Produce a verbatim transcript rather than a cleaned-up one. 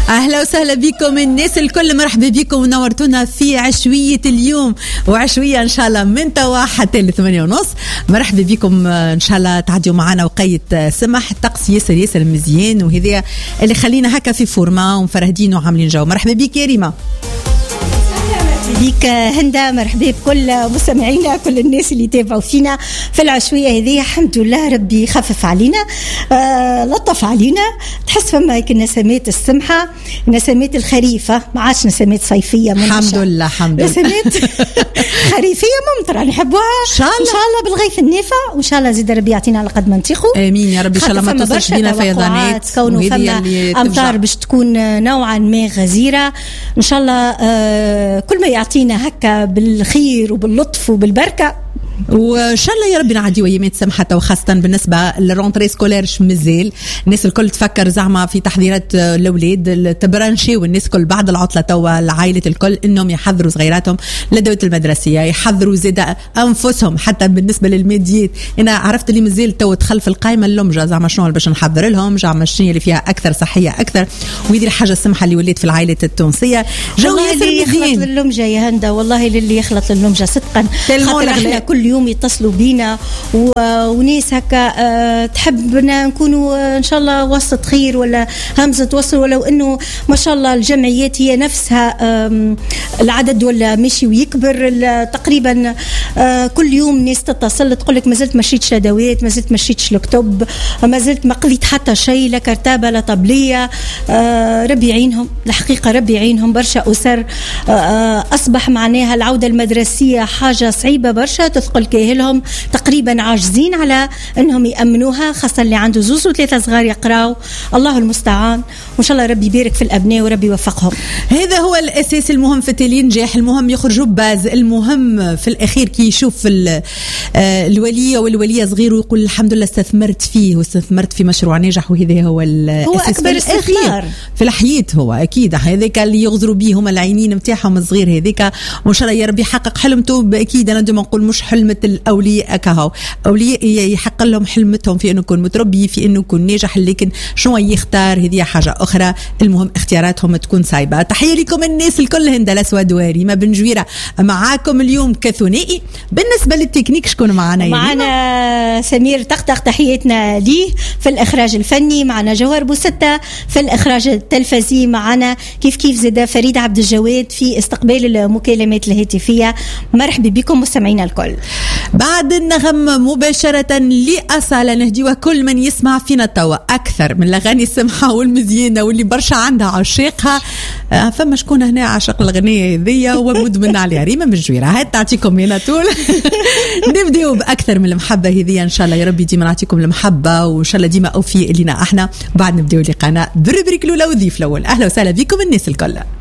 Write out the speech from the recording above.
أهلا وسهلا بكم الناس الكل، مرحبا بكم ونورتونا في عشوية اليوم، وعشوية إن شاء الله من توا حتى لثمانية ونص. مرحبا بكم إن شاء الله تعديوا معنا وقيت سمح الطقس ياسر ياسر مزيان، وهذا اللي خلينا هكا في فورما ومفرهدين وعاملين جو. مرحبا بك يا ريما. بيك هندا، مرحبا بكل مستمعينا، كل الناس اللي تابعوا فينا في العشوية هذه. الحمد لله ربي خفف علينا، آه لطف علينا، تحس فما هيك النسمات السمحة، نسمات الخريفة، ما عادش نسمات صيفية. الحمد لله الحمد لله نسمات خريفية ممطرة نحبوها إن شاء الله، إن شاء الله بالغيث النافع، وإن شاء الله زيد ربي يعطينا على قد ما نطيقوا. آمين يا رب. إن شاء الله ما توصلش بينا فيضانات، كونه فما أمطار باش تكون نوعا ما غزيرة إن شاء الله. آه كل ما يعطينا هكا بالخير وباللطف وبالبركة، وان شاء الله يا ربي نعديو ايامات سمحه، وخاصه بالنسبه للرونتري سكوليرش مازال الناس الكل تفكر زعما في تحضيرات الاولاد التبرانشي، والناس الكل بعد العطله توا العائله الكل انهم يحضروا صغيراتهم للدوره المدرسيه، يحضروا زيد انفسهم حتى بالنسبه للماديات. انا عرفت اللي مازال تو دخل في القائمه اللمجه زعما شنو باش نحضر لهم، زعما شنو اللي فيها اكثر صحيه اكثر، وهذه الحاجه السمحه اللي ولات في العائله التونسيه. جو ياسر يخلط للمجه يا هندا، والله اللي يخلط للمجه صدقا، خاطر احنا كل يوم يتصلوا بينا وناس هكا أه تحبنا نكونوا ان شاء الله وسط خير ولا همزه وصل، ولو انه ما شاء الله الجمعيات هي نفسها العدد ولا ماشي ويكبر تقريبا. أه كل يوم ناس تتصل تقول لك ما زلت مشيتش لدوات، ما زلت مشيتش لكتب، ما زلت ما قضيت حتى شيء، لا كرتابه لا طبليه. أه ربي يعينهم الحقيقه، ربي يعينهم برشا اسر. أه اصبح معناها العوده المدرسيه حاجه صعيبه برشا، تثقل كاهلهم تقريبا عاجزين على انهم يامنوها، خاصه اللي عنده زوز وثلاثه صغار يقراوا. الله المستعان، وان شاء الله ربي يبارك في الابناء وربي يوفقهم. هذا هو الاساس المهم في النجاح، المهم يخرجوا باز، المهم في الاخير كي يشوف الوليه والوليه صغير ويقول الحمد لله استثمرت فيه واستثمرت في مشروع ناجح، وهذا هو الاساس، هو اكبر استثمار في الحياه. هو اكيد هذاك اللي يغزروا به هم العينين نتاعهم الصغير هذاك، وان شاء الله يا ربي يحقق حلمته. اكيد انا دائما نقول مش حلمة الأولياء كهو، أولياء يحق لهم حلمتهم في أنه يكون متربي، في أنه يكون ناجح، لكن شو يختار هذه حاجة أخرى. المهم اختياراتهم تكون صايبة. تحية لكم الناس الكل، هند الأسود وريما بن جويرة معاكم اليوم كثنائي. بالنسبة للتكنيك شكون معنا؟ معنا سمير طقطق، تحياتنا ليه في الإخراج الفني، معنا جوهر بوستة في الإخراج التلفزي، معنا كيف كيف زاد فريد عبد الجواد في استقبال المكالمات الهاتفية. مرحبا بكم مستمعينا الكل. بعد النغم مباشرة لأصالة نهديوها كل من يسمع فينا توا أكثر من الأغاني السمحة والمزيانة واللي برشا عندها عشاقها. آه فما شكون هنا عاشق الأغنية ذي ومدمن عليها، ريما من جويرة. هات تعطيكم هنا طول نبدأ بأكثر من المحبة هذه إن شاء الله يا ربي، ديما نعطيكم المحبة وإن شاء الله ديما أوفي لنا احنا. بعد نبدأ لقانا بربريك الأولى وضيف الأول. أهلا وسهلا بكم الناس الكل.